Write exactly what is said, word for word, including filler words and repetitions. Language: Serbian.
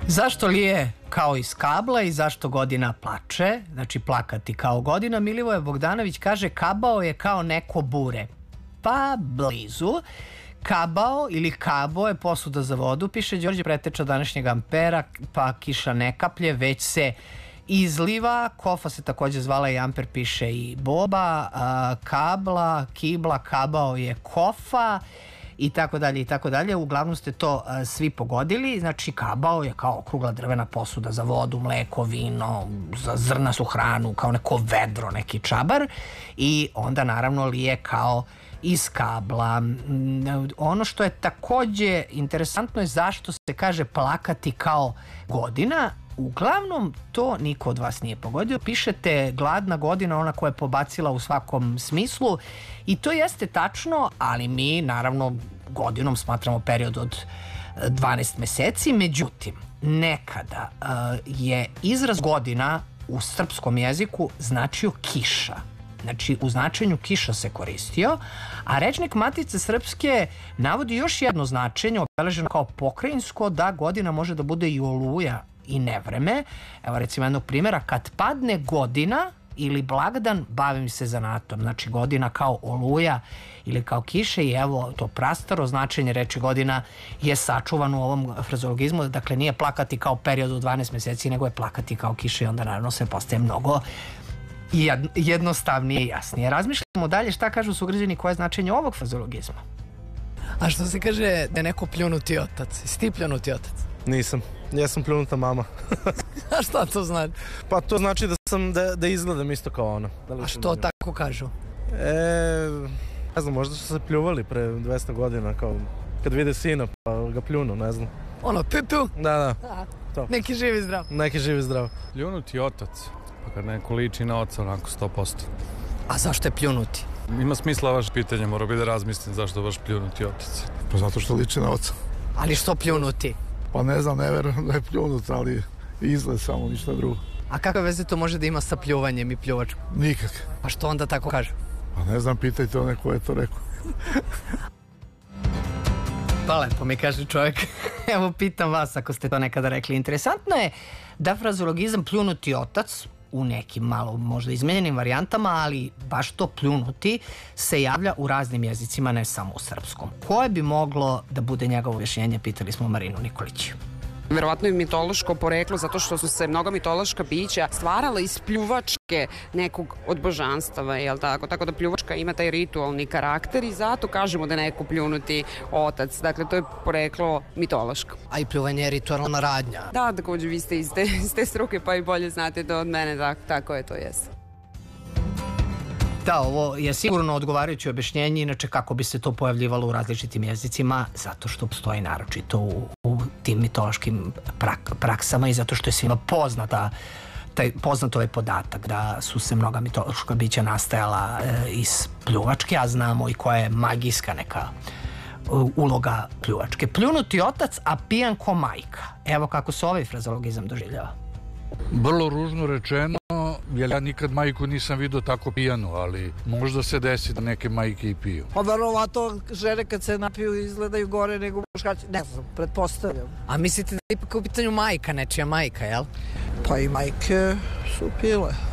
Zašto lije kao iz kabla i zašto godina plače? Znači plakati kao godina. Milivoje Bogdanović kaže kabao je kao neko bure. Pa blizu. Kabao ili kabo je posuda za vodu, piše Đorđe Preteča današnjeg Ampera, pa kiša ne kaplje, već se izliva. Kofa se takođe zvala i Amper, piše i Boba. A, kabla, kibla, kabao je kofa i tako dalje i tako dalje. Uglavnom ste to a, svi pogodili. Znači kabao je kao okrugla drvena posuda za vodu, mleko, vino, za zrnastu hranu, kao neko vedro, neki čabar, i onda naravno lije kao iz kabla. Ono što je takođe interesantno je zašto se kaže plakati kao godina. Uglavnom to niko od vas nije pogodio. Pišete gladna godina, ona koja je pobacila u svakom smislu, i to jeste tačno, ali mi naravno godinom smatramo period od dvanaest meseci. Međutim, nekada uh, je izraz godina u srpskom jeziku značio kiša. Znači, u značenju kiša se koristio, a rečnik Matice Srpske navodi još jedno značenje, obeleženo kao pokrajinsko, da godina može da bude i oluja i nevreme. Evo recimo jednog primjera, kad padne godina ili blagdan, bavim se zanatom. Znači, godina kao oluja ili kao kiše, i evo to prastaro značenje reči godina je sačuvano u ovom frazologizmu. Dakle, nije plakati kao period od dvanaest meseci, nego je plakati kao kiše, i onda naravno sve postaje mnogo jednostavnije i jasnije. Razmišljamo dalje šta kažu sugrađani, koje je značenje ovog frazologizma. A što se kaže da je neko pljunuti otac? Jesi ti pljunuti otac? Nisam, ja sam pljunuta mama. A šta to znači? Pa to znači da sam, da, da izgledam isto kao ona. Da A što tako kažu? E, ne znam, možda su se pljuvali pre dvesta godina, kao kad vide sina pa ga pljunu, ne znam. Ono, piu-piu? Da, da. To. Neki živi zdrav. Neki živi zdrav. Pljunuti otac, pa kad neko liči na oca, onako sto posto. A zašto je pljunuti? Ima smisla vaše pitanje, mora bi da razmislim zašto baš pljunuti otac. Pa zato što liči na oca. Ali što pljunuti? Pa ne znam, ne verujem da je pljunut, ali izgled samo, ništa drugo. A kakve veze to može da ima sa pljuvanjem i pljuvačkom? Nikak. A što onda tako kaže? Pa ne znam, pitajte one ko je to rekao. Pa lepo mi kaže čovjek. Evo, pitam vas ako ste to nekada rekli. Interesantno je da frazologizam pljunuti otac u nekim malo možda izmenjenim varijantama, ali baš to pljunuti se javlja u raznim jezicima, ne samo u srpskom. Koje bi moglo da bude njegovo objašnjenje, pitali smo Marinu Nikolić. Verovatno je mitološko poreklo, zato što su se mnoga mitološka bića stvarala iz pljuvačke nekog od božanstava, jel tako? Tako da pljuvačka ima taj ritualni karakter i zato kažemo da je neko pljunuti otac. Dakle, to je poreklo mitološko. A i pljuvanje je ritualna radnja. Da, takođe vi ste iz te, iz te struke, pa i bolje znate to od mene, tako, tako je, to jest. Da, ovo je sigurno odgovarajuće objašnjenje, inače kako bi se to pojavljivalo u različitim jezicima, zato što postoji naročito u, u tim mitološkim prak, praksama i zato što je svima poznata, taj, poznat ovaj podatak da su se mnoga mitološka bića nastajala e, iz pljuvačke, a znamo i koja je magijska neka uloga pljuvačke. Pljunuti otac, a pijan ko majka. Evo kako se ovaj frazologizam doživljava. Vrlo ružno rečeno, jer ja nikad majku nisam vidio tako pijanu, ali možda se desi da neke majke i piju. Pa verovato žene kad se napiju izgledaju gore nego muškarci, ne znam, pretpostavljam. A mislite da je ipak u pitanju majka, nečija majka, jel? Pa i majke su pile.